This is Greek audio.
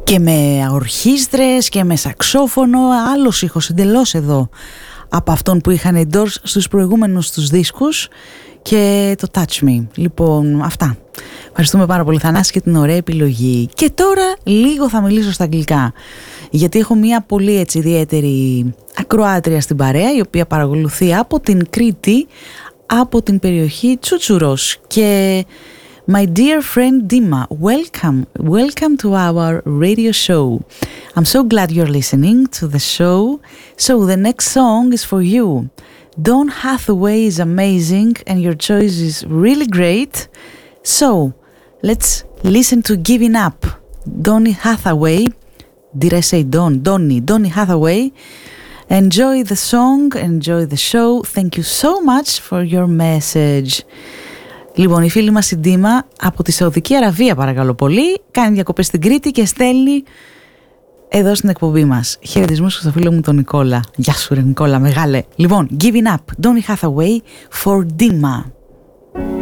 Και με ορχήστρες και με σαξόφωνο, άλλος ήχος εντελώς εδώ από αυτόν που είχαν οι Doors στους προηγούμενους τους δίσκους και το Touch Me. Λοιπόν, αυτά. Ευχαριστούμε πάρα πολύ Θανάση και την ωραία επιλογή. Και τώρα λίγο θα μιλήσω στα αγγλικά, γιατί έχω μια πολύ έτσι ιδιαίτερη ακροάτρια στην παρέα, η οποία παρακολουθεί από την Κρήτη, από την περιοχή Τσούτσουρος. Και my dear friend Dima, welcome to our radio show. I'm so glad you're listening to the show. So the next song is for you. Donny Hathaway is amazing and your choice is really great. So let's listen to Giving Up. Donny Hathaway. Did I say Donny Hathaway. Enjoy the song, enjoy the show. Thank you so much for your message. Λοιπόν, η φίλη μας η Ντίμα από τη Σαουδική Αραβία, παρακαλώ πολύ, κάνει διακοπές στην Κρήτη και στέλνει εδώ στην εκπομπή μας. Χαιρετισμούς στο φίλο μου τον Νικόλα. Γεια σου ρε Νικόλα, μεγάλε. Λοιπόν, Giving Up, Donny Hathaway for Dima.